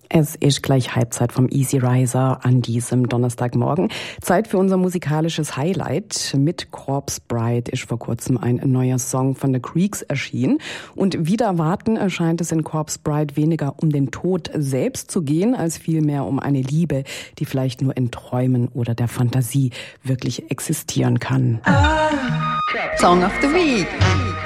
Es ist gleich Halbzeit vom Easy Riser an diesem Donnerstagmorgen. Zeit für unser musikalisches Highlight. Mit Corpse Bride ist vor kurzem ein neuer Song von The Creeks erschienen. Und wider Erwarten scheint es in Corpse Bride weniger um den Tod selbst zu gehen, als vielmehr um eine Liebe, die vielleicht nur in Träumen oder der Fantasie wirklich existieren kann. Song of the Week.